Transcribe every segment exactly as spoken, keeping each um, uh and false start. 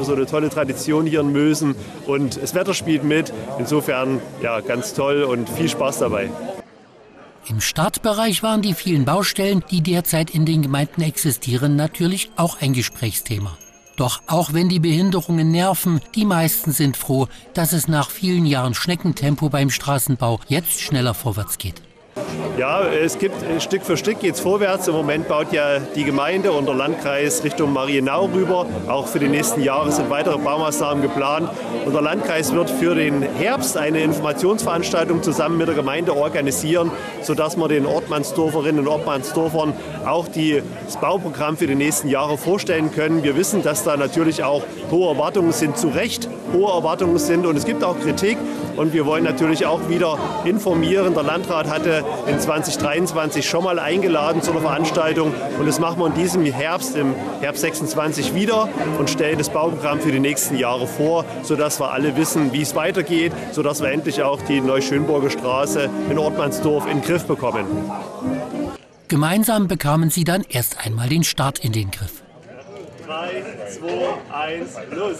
für so eine tolle Tradition hier in Mülsen. Und das Wetter spielt mit. Insofern ja, ganz toll und viel Spaß dabei. Im Startbereich waren die vielen Baustellen, die derzeit in den Gemeinden existieren, natürlich auch ein Gesprächsthema. Doch auch wenn die Behinderungen nerven, die meisten sind froh, dass es nach vielen Jahren Schneckentempo beim Straßenbau jetzt schneller vorwärts geht. Ja, es gibt Stück für Stück geht's vorwärts. Im Moment baut ja die Gemeinde und der Landkreis Richtung Marienau rüber. Auch für die nächsten Jahre sind weitere Baumaßnahmen geplant. Und der Landkreis wird für den Herbst eine Informationsveranstaltung zusammen mit der Gemeinde organisieren, sodass wir den Ortmannsdorferinnen und Ortmannsdorfern auch die, das Bauprogramm für die nächsten Jahre vorstellen können. Wir wissen, dass da natürlich auch hohe Erwartungen sind, zu Recht hohe Erwartungen sind. Und es gibt auch Kritik. Und wir wollen natürlich auch wieder informieren. Der Landrat hatte in zwanzig dreiundzwanzig schon mal eingeladen zu einer Veranstaltung. Und das machen wir in diesem Herbst, im Herbst sechsundzwanzig wieder und stellen das Bauprogramm für die nächsten Jahre vor, sodass wir alle wissen, wie es weitergeht, sodass wir endlich auch die Neuschönburger Straße in Ortmannsdorf in den Griff bekommen. Gemeinsam bekamen sie dann erst einmal den Start in den Griff. drei, zwei, eins, los!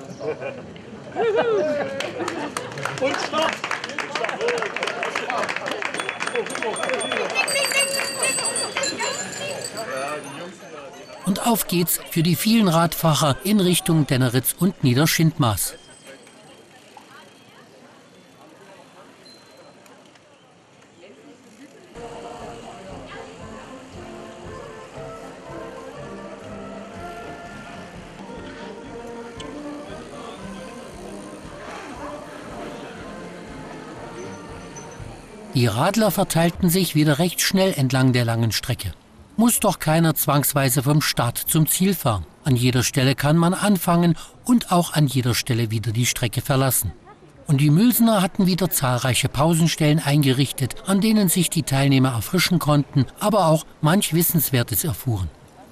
Und Stopp! Und auf geht's für die vielen Radfahrer in Richtung Denneritz und Niederschindmaß. Die Radler verteilten sich wieder recht schnell entlang der langen Strecke. Muss doch keiner zwangsweise vom Start zum Ziel fahren. An jeder Stelle kann man anfangen und auch an jeder Stelle wieder die Strecke verlassen. Und die Mülsener hatten wieder zahlreiche Pausenstellen eingerichtet, an denen sich die Teilnehmer erfrischen konnten, aber auch manch Wissenswertes erfuhren.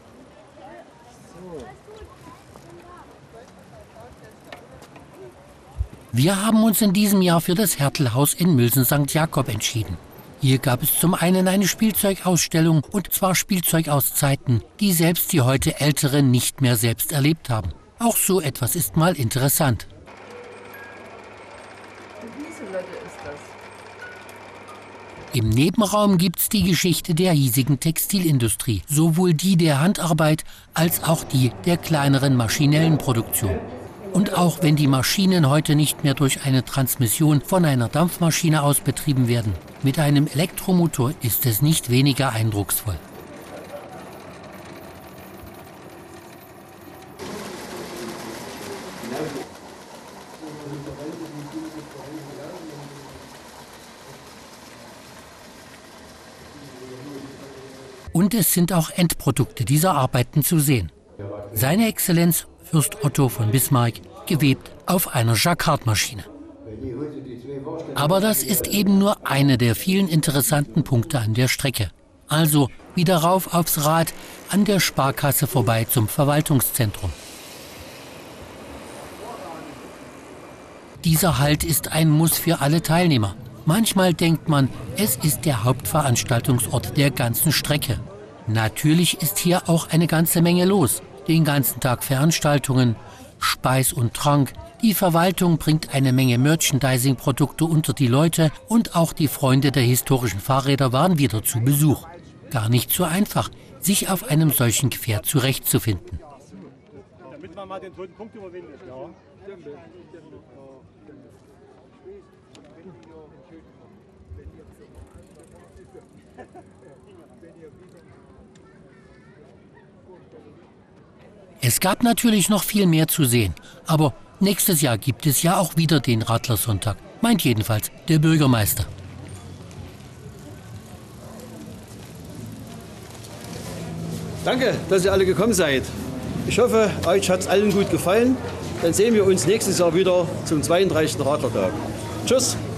Wir haben uns in diesem Jahr für das Hertelhaus in Mülsen Sankt Jakob entschieden. Hier gab es zum einen eine Spielzeugausstellung, und zwar Spielzeug aus Zeiten, die selbst die heute Älteren nicht mehr selbst erlebt haben. Auch so etwas ist mal interessant. Im Nebenraum gibt's die Geschichte der hiesigen Textilindustrie, sowohl die der Handarbeit als auch die der kleineren maschinellen Produktion. Und auch wenn die Maschinen heute nicht mehr durch eine Transmission von einer Dampfmaschine aus betrieben werden, mit einem Elektromotor ist es nicht weniger eindrucksvoll. Und es sind auch Endprodukte dieser Arbeiten zu sehen. Seine Exzellenz Fürst Otto von Bismarck, gewebt auf einer Jacquard-Maschine. Aber das ist eben nur eine der vielen interessanten Punkte an der Strecke. Also wieder rauf aufs Rad, an der Sparkasse vorbei zum Verwaltungszentrum. Dieser Halt ist ein Muss für alle Teilnehmer. Manchmal denkt man, es ist der Hauptveranstaltungsort der ganzen Strecke. Natürlich ist hier auch eine ganze Menge los. Den ganzen Tag Veranstaltungen, Speis und Trank. Die Verwaltung bringt eine Menge Merchandising-Produkte unter die Leute und auch die Freunde der historischen Fahrräder waren wieder zu Besuch. Gar nicht so einfach, sich auf einem solchen Gefährt zurechtzufinden. Damit man mal den toten Punkt überwindet, ja. Es gab natürlich noch viel mehr zu sehen, aber nächstes Jahr gibt es ja auch wieder den Radlersonntag, meint jedenfalls der Bürgermeister. Danke, dass ihr alle gekommen seid. Ich hoffe, euch hat es allen gut gefallen. Dann sehen wir uns nächstes Jahr wieder zum zweiunddreißigsten Radlertag. Tschüss!